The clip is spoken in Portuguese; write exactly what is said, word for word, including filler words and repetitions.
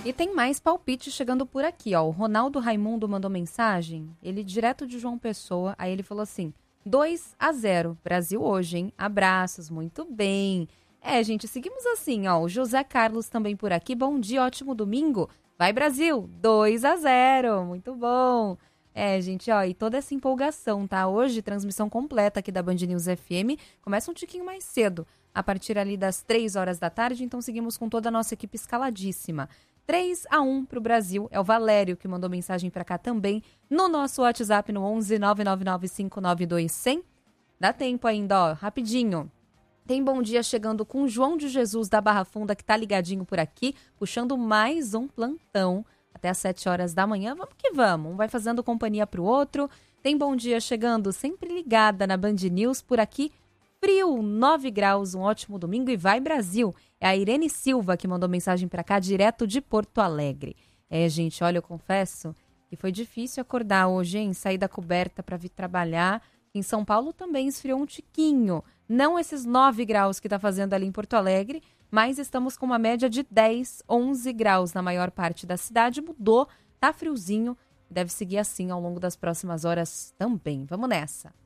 E tem mais palpite chegando por aqui, ó. O Ronaldo Raimundo mandou mensagem, ele direto de João Pessoa, aí ele falou assim, dois a zero, Brasil hoje, hein? Abraços, muito bem. É, gente, seguimos assim, ó. O José Carlos também por aqui, bom dia, ótimo domingo. Vai, Brasil, dois a zero, muito bom. É, gente, ó, e toda essa empolgação, tá? Hoje, transmissão completa aqui da Band News F M, começa um tiquinho mais cedo, a partir ali das três horas da tarde, então seguimos com toda a nossa equipe escaladíssima. três a um pro Brasil, é o Valério que mandou mensagem pra cá também, no nosso WhatsApp no onze nove nove nove cinco nove dois zero zero. Dá tempo ainda, ó, rapidinho. Tem bom dia chegando com o João de Jesus da Barra Funda, que tá ligadinho por aqui, puxando mais um plantão até às sete horas da manhã. Vamos que vamos, um vai fazendo companhia pro outro. Tem bom dia chegando, sempre ligada na Band News por aqui, frio, nove graus, um ótimo domingo e vai Brasil. É a Irene Silva que mandou mensagem pra cá, direto de Porto Alegre. É, gente, olha, eu confesso que foi difícil acordar hoje, hein? Sair da coberta pra vir trabalhar. Em São Paulo também esfriou um tiquinho. Não esses nove graus que tá fazendo ali em Porto Alegre, mas estamos com uma média de dez, onze graus na maior parte da cidade. Mudou, tá friozinho. Deve seguir assim ao longo das próximas horas também. Vamos nessa.